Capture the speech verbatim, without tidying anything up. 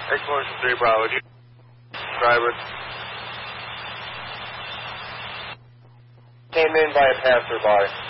Exploration three Bravo, driver. Came in by a passerby.